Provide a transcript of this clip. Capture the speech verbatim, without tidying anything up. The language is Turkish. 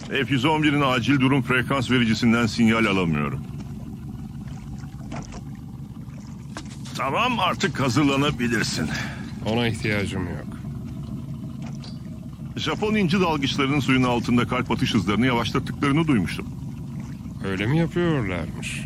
F yüz on bir'in acil durum frekans vericisinden sinyal alamıyorum. Tamam, artık hazırlanabilirsin. Ona ihtiyacım yok. Japon inci dalgıçlarının suyun altında kalp atış hızlarını yavaşlattıklarını duymuştum. Öyle mi yapıyorlarmış?